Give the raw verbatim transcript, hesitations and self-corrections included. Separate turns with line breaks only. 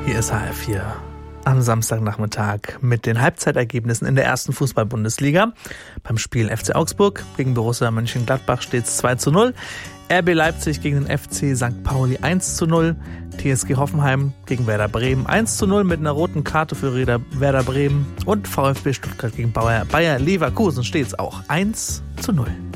Hier ist H F vier am Samstagnachmittag mit den Halbzeitergebnissen in der ersten Fußball-Bundesliga. Beim Spiel F C Augsburg gegen Borussia Mönchengladbach steht es zwei zu null. R B Leipzig gegen den F C Sankt Pauli eins zu null. T S G Hoffenheim gegen Werder Bremen eins zu null mit einer roten Karte für Werder Bremen. Und VfB Stuttgart gegen Bayer Leverkusen steht es auch eins zu null.